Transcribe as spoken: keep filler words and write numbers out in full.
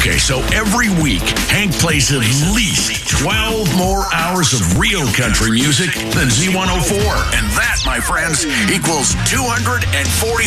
Okay, so every week, Hank plays at least twelve more hours of real country music than Z one oh four. And that, my friends, equals two hundred forty